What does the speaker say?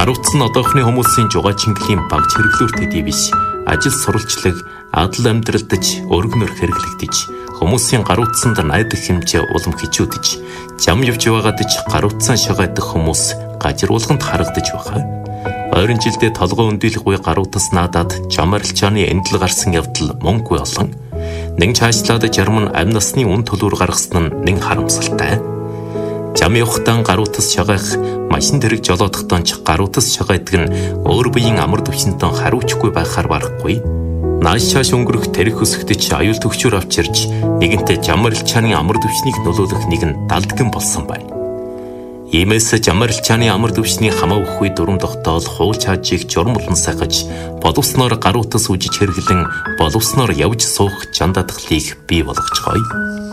Гаруутсан одоохны хүмүүсийн жугаа чингэлийн баг чиргэлүүр төдий биш. Ажил сурвалжлаг, адал амьдралдаж, өргөнөр хэрэглэгдэж, хүмүүсийн гаруутсанд найдах хэмжээ улам хичүүдэж, зам явж байгаадаж гаруутсан шагаадах хүмүүс гажруулганд харагдаж байгаа. Ойрын жилдээ толгой өндөлөх үе гаруутас наадаад жам арилжааны эндэл гарсан явдал мөнгө болон нэг цаашлаад жарман амь насны үн төлөөр гаргасан нь нэг харамсалтай. Жам явахтаа гаруутас шагаах, машин дэрэг жолоодохтоо ч гаруутас шагаадаг нь өөр биеийн амар төвчнөд хариуцгүй байхаар барахгүй. Нааш чааш өнгөрөх тэрэг өсгдөж аюул төгчөөр авчирч нэгэнтээ жам арилжааны амар төвчнийг нөлөөлөх нэгэн далдгэн болсон байна. Иймээс жам арилжааны амар төвчний хамаа өгөхгүй дүрм тогтоол хууль хаажийг журам болон сахиж боловсноор гаруутас үжиж хэрэглэн боловсноор явж суух жандадгалыг бий болгоцгоё.